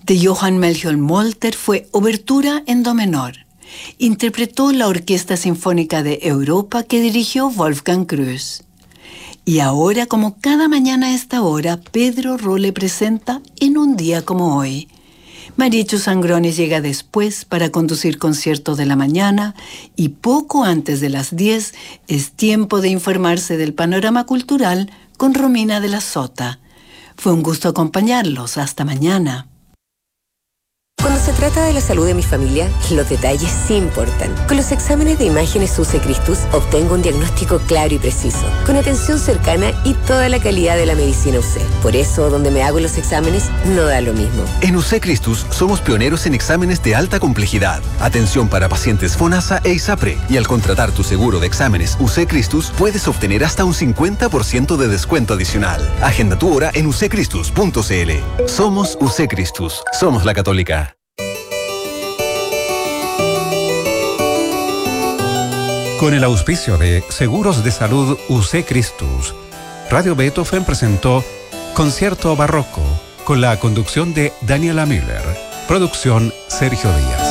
de Johann Melchior Molter fue Obertura en do menor. Interpretó la Orquesta Sinfónica de Europa que dirigió Wolfgang Kruse. Y ahora, como cada mañana a esta hora, Pedro Role presenta En un día como hoy. Marichu Sangrones llega después para conducir Concierto de la Mañana y poco antes de las 10 es tiempo de informarse del panorama cultural con Romina de la Sota. Fue un gusto acompañarlos. Hasta mañana. Cuando se trata de la salud de mi familia, los detalles sí importan. Con los exámenes de imágenes UC Christus obtengo un diagnóstico claro y preciso, con atención cercana y toda la calidad de la medicina UC. Por eso, donde me hago los exámenes, no da lo mismo. En UC Christus somos pioneros en exámenes de alta complejidad. Atención para pacientes FONASA e ISAPRE. Y al contratar tu seguro de exámenes UC Christus, puedes obtener hasta un 50% de descuento adicional. Agenda tu hora en uccristus.cl. Somos UC Christus. Somos la Católica. Con el auspicio de Seguros de Salud UC Christus, Radio Beethoven presentó Concierto Barroco con la conducción de Daniela Müller. Producción Sergio Díaz.